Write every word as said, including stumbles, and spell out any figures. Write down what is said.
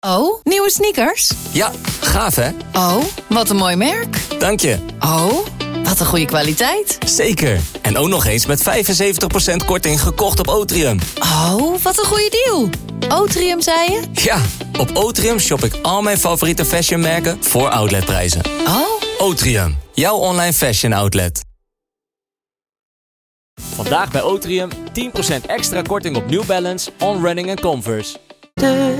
Oh, nieuwe sneakers? Ja, gaaf hè? Oh, wat een mooi merk. Dank je. Oh, wat een goede kwaliteit. Zeker. En ook nog eens met vijfenzeventig procent korting gekocht op Otrium. Oh, wat een goede deal. Otrium, zei je? Ja, op Otrium shop ik al mijn favoriete fashionmerken voor outletprijzen. Oh. Otrium, jouw online fashion outlet. Vandaag bij Otrium tien procent extra korting op New Balance, On Running en Converse. De